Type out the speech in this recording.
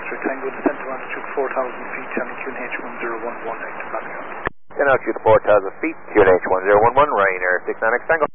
Foxtrot Tango, descent to altitude 4,000 feet, channel QNH 1011 to Pascal. Then altitude 4,000 feet, QNH 1011, Ryanair 69X Tango.